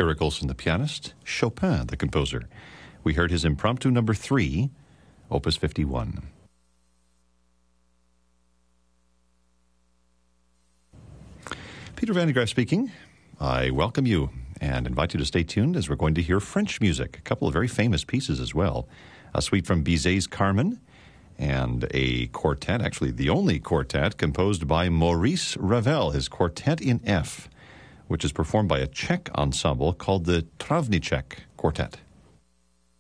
Eric Olson, the pianist, Chopin, the composer. We heard his Impromptu number 3, Opus 51. Peter Van de Graaff speaking. I welcome you and invite you to stay tuned as we're going to hear French music, a couple of very famous pieces as well. A suite from Bizet's Carmen and a quartet, actually the only quartet, composed by Maurice Ravel, his Quartet in F, which is performed by a Czech ensemble called the Travnicek Quartet.